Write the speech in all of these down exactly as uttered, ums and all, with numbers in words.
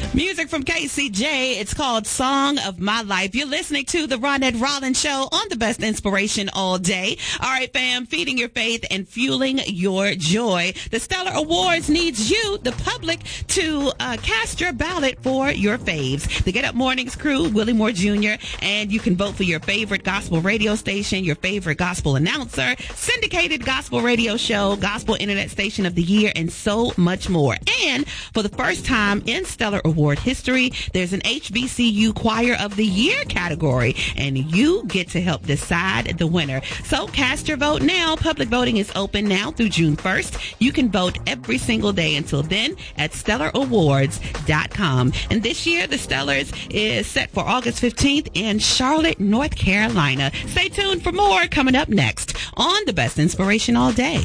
Music from K C J. It's called Song of My Life. You're listening to the Ronette Rollins Show on the best inspiration all day. All right, fam, feeding your faith and fueling your joy. The Stellar Awards needs you, the public, to uh, cast your ballot for your faves. The Get Up Mornings crew, Willie Moore Junior, and you can vote for your favorite gospel radio station, your favorite gospel announcer, syndicated gospel radio show, gospel internet station of the year, and so much more. And for the first time in Stellar Award history, there's an H B C U Choir of the Year category, and you get to help decide the winner. So cast your vote now. Public voting is open now through June first. You can vote every single day until then at stellar awards dot com. And this year, the Stellars is set for August fifteenth in Charlotte, North Carolina. Stay tuned for more coming up next on The Best Inspiration All Day.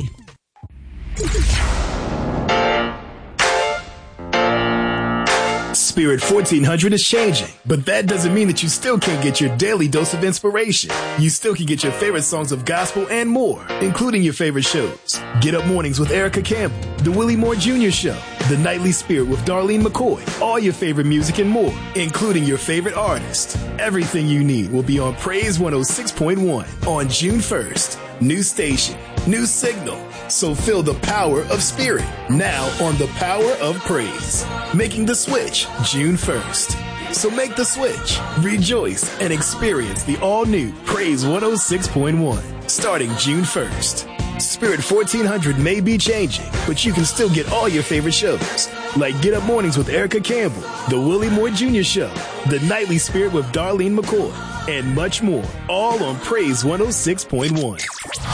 Spirit fourteen hundred is changing, but that doesn't mean that you still can't get your daily dose of inspiration. You still can get your favorite songs of gospel and more, including your favorite shows. Get Up Mornings with Erica Campbell, The Willie Moore Junior Show, The Nightly Spirit with Darlene McCoy, all your favorite music and more, including your favorite artists. Everything you need will be on Praise one oh six point one on June first. New station, new signal. So feel the power of Spirit now on the Power of Praise. Making the switch June first. So make the switch, rejoice, and experience the all-new Praise one oh six point one starting June first. Spirit fourteen hundred may be changing, but you can still get all your favorite shows, like Get Up Mornings with Erica Campbell, The Willie Moore Junior Show, The Nightly Spirit with Darlene McCoy, and much more, all on Praise one oh six point one.